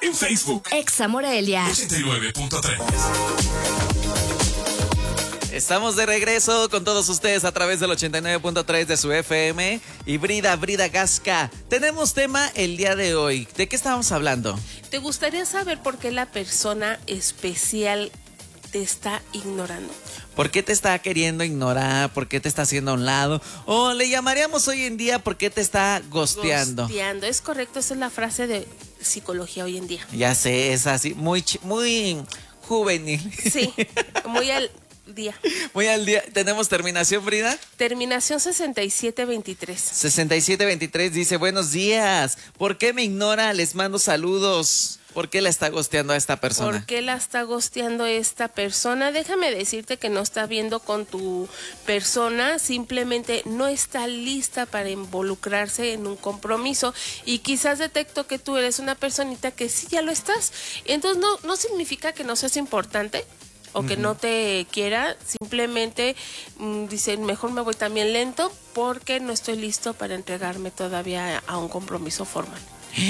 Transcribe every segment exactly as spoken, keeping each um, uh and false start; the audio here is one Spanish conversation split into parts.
En Facebook, Exa Morelia ochenta y nueve punto tres. Estamos de regreso con todos ustedes a través del ochenta y nueve punto tres de su F M. Y Brida, Brida Gasca, tenemos tema el día de hoy. ¿De qué estábamos hablando? ¿Te gustaría saber por qué la persona especial te está ignorando? ¿Por qué te está queriendo ignorar? ¿Por qué te está haciendo a un lado? O le llamaríamos hoy en día ¿por qué te está gosteando? Gosteando, es correcto, esa es la frase de psicología hoy en día. Ya sé, es así, muy, muy juvenil. Sí, muy al día. Muy al día. ¿Tenemos terminación, Brida? Terminación sesenta y siete veintitrés. sesenta y siete veintitrés dice, buenos días. ¿Por qué me ignora? Les mando saludos. ¿Por qué la está gosteando a esta persona? ¿Por qué la está gosteando esta persona? Déjame decirte que no está viendo con tu persona, simplemente no está lista para involucrarse en un compromiso y quizás detecto que tú eres una personita que sí ya lo estás. Entonces no, no significa que no seas importante o que uh-huh. no te quiera, simplemente mmm, dicen mejor me voy también lento porque no estoy listo para entregarme todavía a un compromiso formal.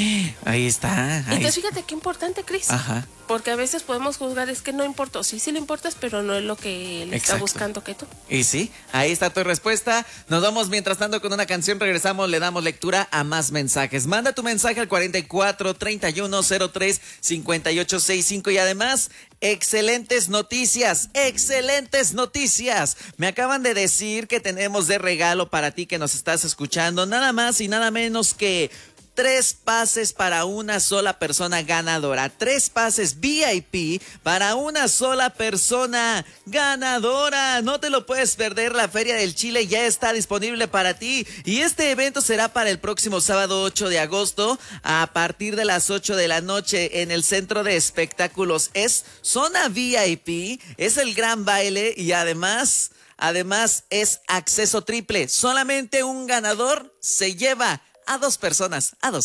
Ahí está. Ahí Entonces fíjate qué importante, Cris. Ajá. Porque a veces podemos juzgar, es que no importa, sí, sí le importas, pero no es lo que le Exacto. está buscando que tú. Y sí, ahí está tu respuesta. Nos vamos mientras tanto con una canción, regresamos, le damos lectura a más mensajes. Manda tu mensaje al cuarenta y cuatro, treinta y uno, cero tres, cincuenta y ocho, sesenta y cinco y además, excelentes noticias, excelentes noticias. Me acaban de decir que tenemos de regalo para ti que nos estás escuchando, nada más y nada menos que tres pases para una sola persona ganadora. Tres pases V I P para una sola persona ganadora. No te lo puedes perder. La Feria del Chile ya está disponible para ti. Y este evento será para el próximo sábado ocho de agosto a partir de las ocho de la noche en el Centro de Espectáculos. Es zona V I P. Es el gran baile y además, además es acceso triple. Solamente un ganador se lleva a dos personas, a dos